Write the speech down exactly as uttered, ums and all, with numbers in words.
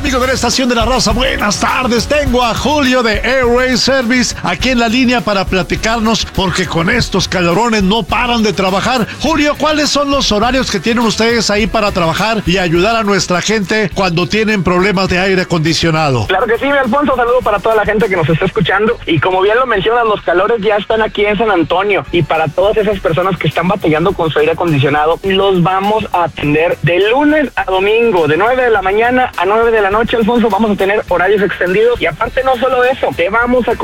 Amigos de la estación de la raza, buenas tardes. Tengo a Julio de Airway Service aquí en la línea para platicarnos, porque con estos calorones no paran de trabajar. Julio, ¿cuáles son los horarios que tienen ustedes ahí para trabajar y ayudar a nuestra gente cuando tienen problemas de aire acondicionado? Claro que sí, mi Alfonso, saludo para toda la gente que nos está escuchando. Y como bien lo mencionas, los calores ya están aquí en San Antonio. Y para todas esas personas que están batallando con su aire acondicionado, los vamos a atender de lunes a domingo, de nueve de la mañana a nueve de la noche, Alfonso. Vamos a tener horarios extendidos y aparte no solo eso, te vamos a